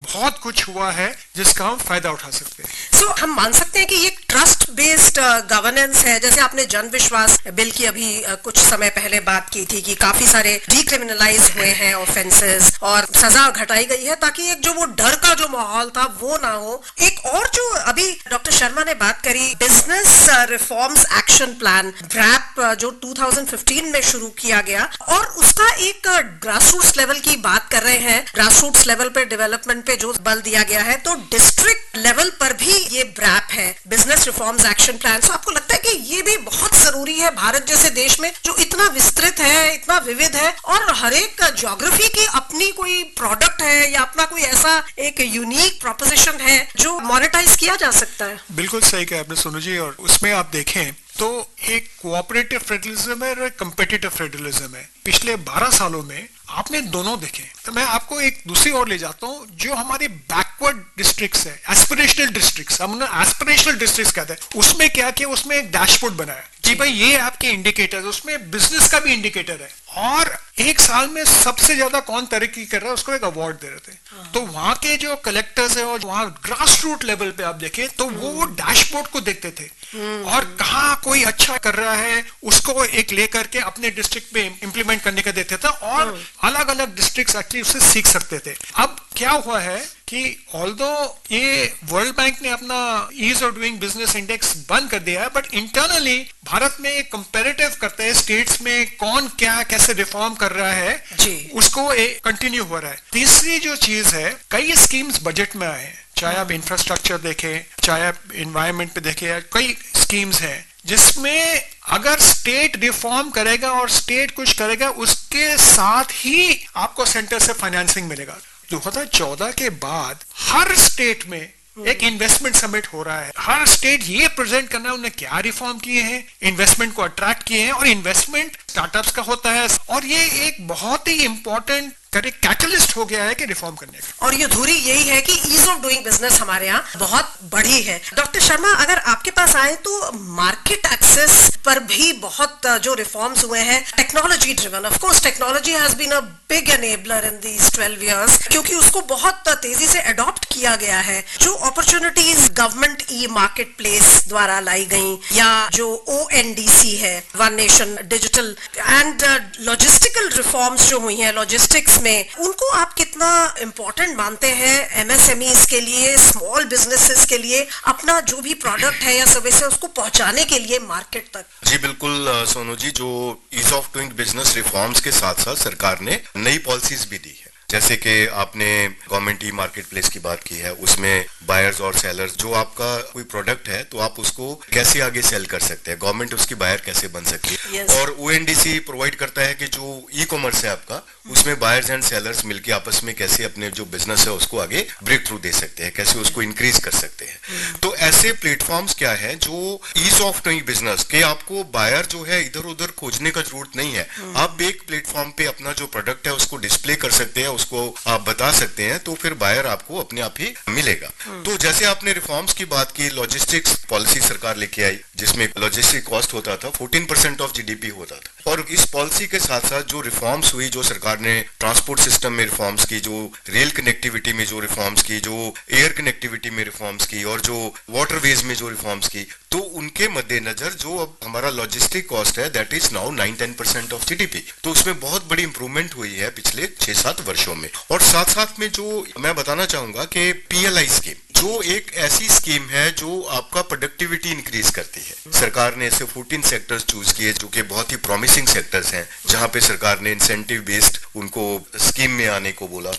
बहुत कुछ हुआ है जिसका हम फायदा उठा सकते हैं। सो हम मान सकते हैं कि ये ट्रस्ट बेस्ड गवर्नेंस है। जैसे आपने जन विश्वास बिल की अभी कुछ समय पहले बात की थी कि काफी सारे डीक्रिमिनलाइज हुए हैं ऑफेंसेस और सजा घटाई गई है ताकि एक जो वो डर का जो माहौल था वो ना हो। एक और जो अभी डॉक्टर शर्मा ने बात करी, business reforms action plan wrap जो 2015 में शुरू किया गया और उसका एक ग्रासरूट्स लेवल की बात कर रहे हैं। ग्रासरूट्स लेवल पे डेवलपमेंट पे जो बल दिया गया है, तो डिस्ट्रिक्ट लेवल पर भी ये ब्रैप है, बिजनेस रिफॉर्म्स एक्शन प्लान। तो आपको लगता है कि ये भी बहुत जरूरी है भारत जैसे देश में जो इतना विस्तृत है, इतना विविध है और हर एक ज्योग्राफी की अपनी कोई प्रोडक्ट है या अपना कोई ऐसा एक यूनिक प्रोपोजिशन है जो मोनेटाइज किया जा सकता है? बिल्कुल सही कहा आपने सोनू जी। और उसमें आप देखें तो एक कोऑपरेटिव फेडरलिज्म है और एक कम्पिटिटिव फेडरलिज्म है। पिछले 12 सालों में आपने दोनों देखे। तो मैं आपको एक दूसरी ओर ले जाता हूँ, जो हमारे बैकवर्ड डिस्ट्रिक्ट्स है, एस्पिरेशनल डिस्ट्रिक्ट्स, हम एस्पिरेशनल डिस्ट्रिक्ट्स कहते हैं। उसमें क्या किया, उसमें एक डैशबोर्ड बनाया जी भाई ये आपके इंडिकेटर, उसमें बिजनेस का भी इंडिकेटर है और एक साल में सबसे ज्यादा कौन तरक्की कर रहा है उसको एक अवार्ड दे रहे थे। तो वहां के जो कलेक्टर्स है और वहां ग्रास रूट लेवल पे आप देखें तो वो डैशबोर्ड को देखते थे और कहाँ कोई अच्छा कर रहा है उसको एक लेकर के अपने डिस्ट्रिक्ट में इंप्लीमेंट करने का देखते थे और अलग अलग डिस्ट्रिक्ट्स एक्चुअली उससे सीख सकते थे। अब क्या हुआ है कि ऑल्दो ये वर्ल्ड बैंक ने अपना ease of doing business index बंद कर दिया है, बट इंटरनली भारत में एक कंपैरेटिव करते हैं स्टेट्स में कौन क्या कैसे रिफॉर्म कर रहा है जी। उसको कंटिन्यू हो रहा है। तीसरी जो चीज है, कई स्कीम्स बजट में आए हैं, चाहे आप इंफ्रास्ट्रक्चर देखें, चाहे आप एनवायरमेंट पे देखें, कई स्कीम्स हैं जिसमें अगर स्टेट रिफॉर्म करेगा और स्टेट कुछ करेगा उसके साथ ही आपको सेंटर से फाइनेंसिंग मिलेगा। 2014 के बाद हर स्टेट में एक इन्वेस्टमेंट समिट हो रहा है। हर स्टेट ये प्रेजेंट करना है उन्होंने क्या रिफॉर्म किए हैं, इन्वेस्टमेंट को अट्रैक्ट किए हैं और इन्वेस्टमेंट स्टार्टअप्स का होता है और ये एक बहुत ही इंपॉर्टेंट कैटलिस्ट हो गया है कि रिफॉर्म करने का। और ये धुरी यही है कि ईज ऑफ डूइंग बिजनेस हमारे यहाँ बहुत बढ़ी है। डॉक्टर शर्मा अगर आपके पास आए तो मार्केट एक्सेस पर भी बहुत जो रिफॉर्म्स हुए हैं, technology driven, of course technology has been a big enabler in these 12 years क्योंकि उसको बहुत तेजी से अडॉप्ट किया गया है। जो opportunities government e market place द्वारा लाई गई या जो ONDC है, one nation digital and logistical reforms जो हुई हैं लॉजिस्टिक्स में, उनको आप कितना इंपॉर्टेंट मानते हैं MSMEs के लिए, स्मॉल बिजनेसेस के लिए अपना जो भी प्रोडक्ट है या सर्विस है उसको पहुंचाने के लिए मार्केट तक? जी बिल्कुल सोनू जी, जो ease of doing business reforms के साथ साथ सरकार ने नई पॉलिसीज भी दी है। जैसे कि आपने गवर्नमेंट ई मार्केट प्लेस की बात की है, उसमें बायर्स और सेलर्स, जो आपका कोई प्रोडक्ट है तो आप उसको कैसे आगे सेल कर सकते हैं, गवर्नमेंट उसकी बायर कैसे बन सकती है। और ONDC प्रोवाइड करता है कि जो ई कॉमर्स है आपका, उसमें बायर्स एंड सेलर्स मिलकर आपस में कैसे अपने जो बिजनेस है उसको आगे ब्रेक थ्रू दे सकते हैं, कैसे उसको इंक्रीज कर सकते हैं। तो ऐसे प्लेटफॉर्म्स क्या है जो ईज ऑफ डूइंग बिजनेस के, आपको बायर जो है इधर उधर खोजने का जरूरत नहीं है, आप एक प्लेटफॉर्म पे अपना जो प्रोडक्ट है उसको डिस्प्ले कर सकते हैं, उसको आप बता सकते हैं, तो फिर बायर आपको अपने आप ही मिलेगा। तो जैसे आपने रिफॉर्म्स की बात की, लॉजिस्टिक्स पॉलिसी सरकार लेके आई जिसमें लॉजिस्टिक कॉस्ट होता था 14% ऑफ GDP होता था। और इस पॉलिसी के साथ साथ जो रिफॉर्म्स हुई, जो सरकार ने ट्रांसपोर्ट सिस्टम में रिफॉर्म्स की, जो रेल कनेक्टिविटी में जो रिफॉर्म्स की, जो एयर कनेक्टिविटी में रिफॉर्म्स की और जो वाटरवेज में जो रिफॉर्म्स की, तो उनके मद्देनजर जो अब हमारा लॉजिस्टिक कॉस्ट है that is now 9-10% of GDP। तो उसमें बहुत बड़ी इंप्रूवमेंट हुई है पिछले 6-7 वर्षों में। और साथ साथ में जो मैं बताना चाहूंगा कि PLI स्कीम जो एक ऐसी स्कीम है जो आपका प्रोडक्टिविटी इंक्रीज करती है। सरकार ने ऐसे 14 सेक्टर्स चूज किए जो कि बहुत ही प्रॉमिसिंग सेक्टर्स हैं, जहां पे सरकार ने इंसेंटिव बेस्ड उनको स्कीम में आने को बोला,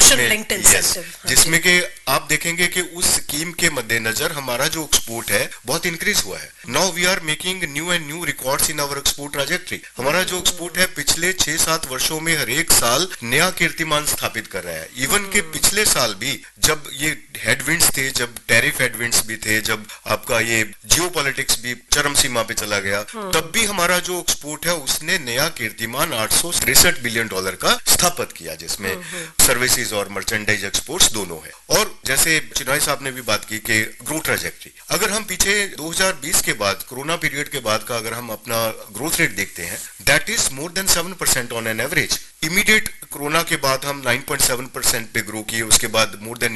जिसमें कि आप देखेंगे कि उस स्कीम के मद्देनजर हमारा जो एक्सपोर्ट है बहुत इंक्रीज हुआ है। Now we are making new and new records in our export trajectory. हमारा जो एक्सपोर्ट है पिछले 6-7 वर्षों में हर एक साल नया कीर्तिमान स्थापित कर रहा है। इवन के पिछले साल भी जब ये हेडविंड्स थे, जब टैरिफ हेडविंड्स भी थे, जब आपका ये जियोपॉलिटिक्स भी चरम सीमा पे चला गया, तब भी हमारा जो एक्सपोर्ट है उसने नया कीर्तिमान $863 बिलियन का स्थापित किया, जिसमें सर्विसेज और मर्चेंडाइज एक्सपोर्ट्स दोनों है। और जैसे चिनाई साहब ने भी बात की कि ग्रोथ ट्रैजेक्टरी, अगर हम पीछे 2020 के बाद कोरोना पीरियड के बाद का अगर हम अपना ग्रोथ रेट देखते हैं that is more than 7% on an average. Immediate corona के बाद हम 9.7% पे ग्रो किए, उसके बाद मोर देन